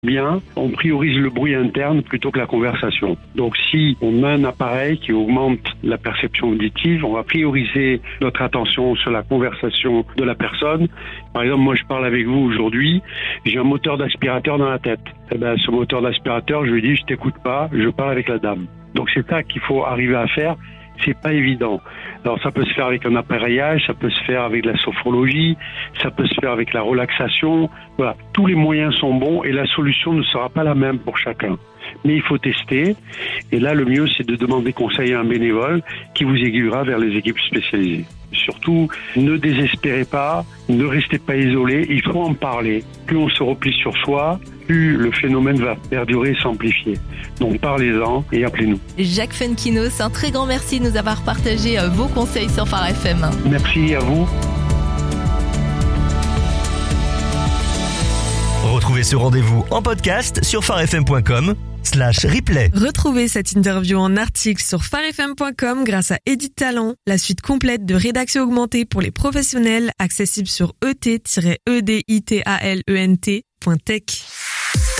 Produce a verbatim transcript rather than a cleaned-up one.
bien, on priorise le bruit interne plutôt que la conversation. Donc si on a un appareil qui augmente la perception auditive, on va prioriser notre attention sur la conversation de la personne. Par exemple, moi je parle avec vous aujourd'hui, j'ai un moteur d'aspirateur dans la tête. Eh ben, ce moteur d'aspirateur, je lui dis, je t'écoute pas, je parle avec la dame. Donc c'est ça qu'il faut arriver à faire. C'est pas évident. Alors ça peut se faire avec un appareillage, ça peut se faire avec la sophrologie, ça peut se faire avec la relaxation. Voilà, tous les moyens sont bons et la solution ne sera pas la même pour chacun. Mais il faut tester. Et là, le mieux, c'est de demander conseil à un bénévole qui vous aiguillera vers les équipes spécialisées. Surtout, ne désespérez pas, ne restez pas isolés, il faut en parler. Plus on se replie sur soi, plus le phénomène va perdurer et s'amplifier. Donc parlez-en et appelez-nous. Jacques Funkinos, un très grand merci de nous avoir partagé vos conseils sur Phare F M. Merci à vous. Retrouvez ce rendez-vous en podcast sur pharefm point com slash replay. Retrouvez cette interview en article sur pharefm point com grâce à Edit Talent, la suite complète de rédaction augmentée pour les professionnels, accessible sur e t tiret e d i t a l e n t point tech.